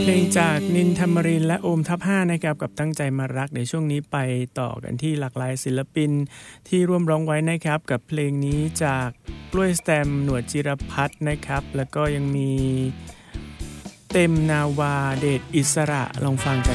เพลงจากนินธรรมรินทร์และโอมทัพ5นะครับกับตั้งใจมารักในช่วงนี้ไปต่อกันที่หลากหลายศิลปินที่ร่วมร้องไว้นะครับกับเพลงนี้จากกล้วยสแตมหนวดจิรพัฒน์นะครับแล้วก็ยังมีเต็มนาวาเดชอิสระลองฟังกัน